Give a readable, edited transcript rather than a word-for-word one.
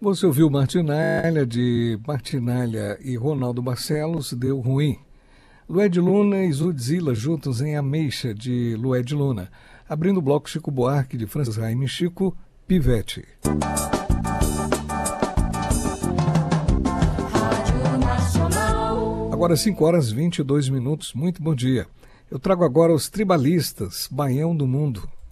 Você ouviu Martinália, de Martinália e Ronaldo Barcelos, Deu Ruim. Lued Luna e Zudzilla juntos em Ameixa, de Lued Luna. Abrindo o bloco Chico Buarque, de Francis Raime Chico, Pivete. Agora 5h22. Muito bom dia. Eu trago agora os Tribalistas, Baião do Mundo.